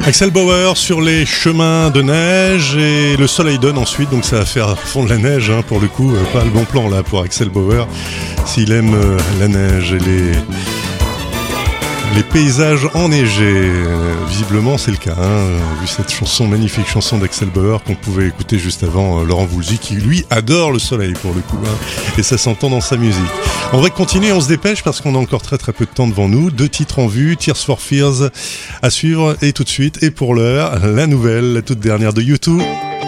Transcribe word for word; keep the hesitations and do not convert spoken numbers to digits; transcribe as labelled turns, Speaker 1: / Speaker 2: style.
Speaker 1: Axel Bauer sur les chemins de neige et le soleil donne ensuite, donc ça va faire fondre la neige hein, pour le coup, euh, pas le bon plan là pour Axel Bauer s'il aime euh, la neige et les, les paysages enneigés. Euh, visiblement c'est le cas, hein, vu cette chanson, magnifique chanson d'Axel Bauer qu'on pouvait écouter juste avant, euh, Laurent Voulzy qui lui adore le soleil pour le coup, hein, et ça s'entend dans sa musique. On va continuer, on se dépêche parce qu'on a encore très très peu de temps devant nous. Deux titres en vue, Tears for Fears à suivre et tout de suite. Et pour l'heure, la nouvelle, la toute dernière de U deux.